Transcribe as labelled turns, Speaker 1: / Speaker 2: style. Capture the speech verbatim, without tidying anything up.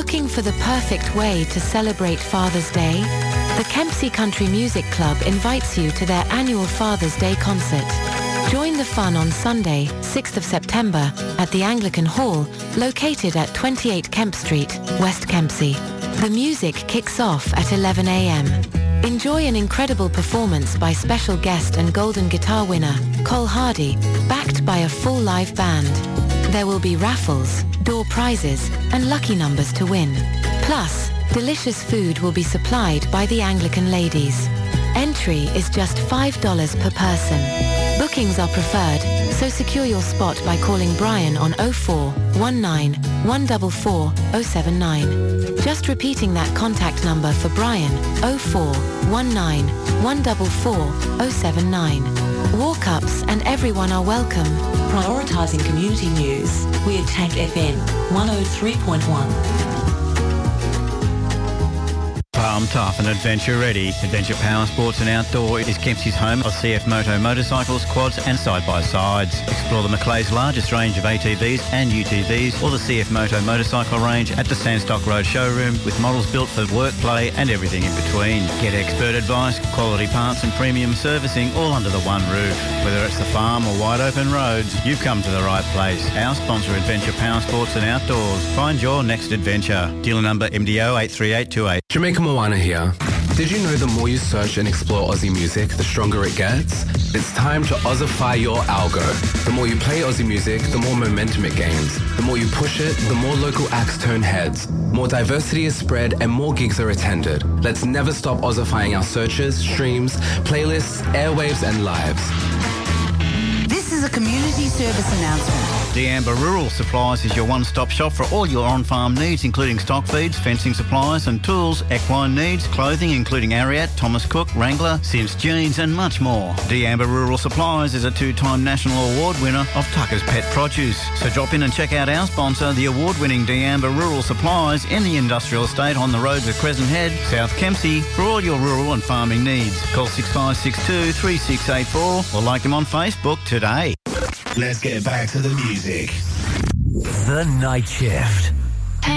Speaker 1: Looking for the perfect way to celebrate Father's Day? The Kempsey Country Music Club invites you to their annual Father's Day concert. Join the fun on Sunday, sixth of September, at the Anglican Hall, located at twenty-eight Kemp Street, West Kempsey. The music kicks off at eleven a.m. Enjoy an incredible performance by special guest and Golden Guitar winner, Cole Hardy, backed by a full live band. There will be raffles, door prizes, and lucky numbers to win. Plus, delicious food will be supplied by the Anglican ladies. Entry is just five dollars per person. Bookings are preferred, so secure your spot by calling Brian on oh four one nine one four four oh seven nine. Just repeating that contact number for Brian, oh four one nine one four four oh seven nine. Walk-ups and everyone are welcome.
Speaker 2: Prioritising community news. We're Tank F M one oh three point one.
Speaker 3: Farm tough and adventure ready. Adventure Power Sports and Outdoor is Kempsey's home of C F Moto motorcycles, quads and side-by-sides. Explore the Macleay's largest range of A T Vs and U T Vs or the C F Moto motorcycle range at the Sandstock Road showroom with models built for work, play and everything in between. Get expert advice, quality parts and premium servicing all under the one roof. Whether it's the farm or wide open roads, you've come to the right place. Our sponsor, Adventure Power Sports and Outdoors. Find your next adventure. Dealer number M D O eight three eight two eight.
Speaker 4: Jamaica Moana here. Did you know the more you search and explore Aussie music, the stronger it gets? It's time to Aussify your algo. The more you play Aussie music, the more momentum it gains. The more you push it, the more local acts turn heads. More diversity is spread and more gigs are attended. Let's never stop Aussifying our searches, streams, playlists, airwaves and lives.
Speaker 5: This is a community service announcement.
Speaker 3: D'Amber Rural Supplies is your one-stop shop for all your on-farm needs, including stock feeds, fencing supplies and tools, equine needs, clothing including Ariat, Thomas Cook, Wrangler, Sims Jeans and much more. D'Amber Rural Supplies is a two-time national award winner of Tucker's Pet Produce. So drop in and check out our sponsor, the award-winning D'Amber Rural Supplies in the industrial estate on the roads of Crescent Head, South Kempsey, for all your rural and farming needs. Call six five six two, three six eight four or like them on Facebook today.
Speaker 6: Let's get back to the music.
Speaker 7: The Night Shift.